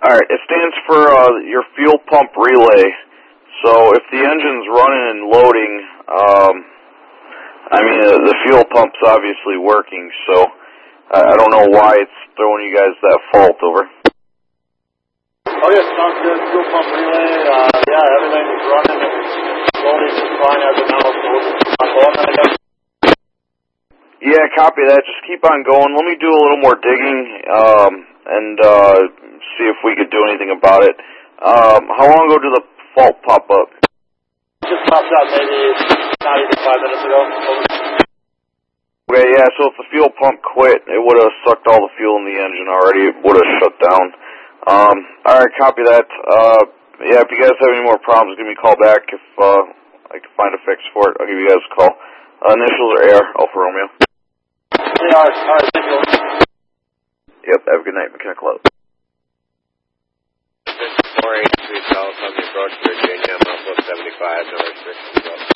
Alright, it stands for your fuel pump relay. So if the engine's running and loading, the fuel pump's obviously working, so I don't know why it's throwing you guys that fault, over. Oh yeah, sounds good. Fuel pump relay, everything is running and loading is fine as of now, so we'll just keep on going, I guess. Yeah, copy that. Just keep on going. Let me do a little more digging, and see if we could do anything about it. How long ago did the fault pop up? Just popped up maybe not even 5 minutes ago. Okay, yeah, so if the fuel pump quit, it would have sucked all the fuel in the engine already. It would have shut down. Alright, copy that. Yeah, if you guys have any more problems, give me a call back. If I can find a fix for it, I'll give you guys a call. Initials are Air, Alfa Romeo. They are, alright, thank you. Yep, have a good night, McKenna Club. This is 483 South on the approach, Virginia, Mount 75, North 60.